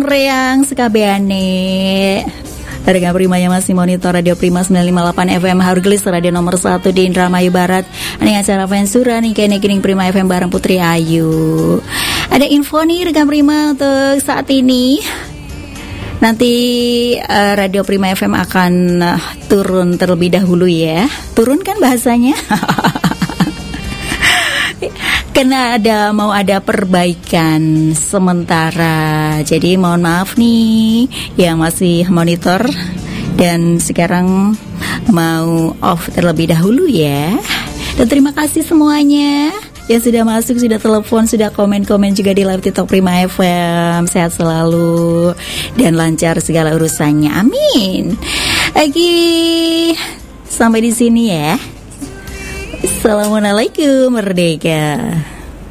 reang sekabeane. Harga primanya masih monitor Radio Prima 958 FM Hargelis, radio nomor 1 di Indramayu Barat. Ini acara Vensura nih kini Prima FM bareng Putri Ayu. Ada info nih rekan Prima untuk saat ini. Nanti Radio Prima FM akan turun terlebih dahulu ya. Turun kan bahasanya? Karena mau ada perbaikan sementara. Jadi mohon maaf nih yang masih monitor dan sekarang mau off terlebih dahulu ya. Dan terima kasih semuanya yang sudah masuk, sudah telepon, sudah komen-komen juga di live TikTok Prima FM. Sehat selalu dan lancar segala urusannya. Amin. Lagi sampai di sini ya. Assalamualaikum Merdeka.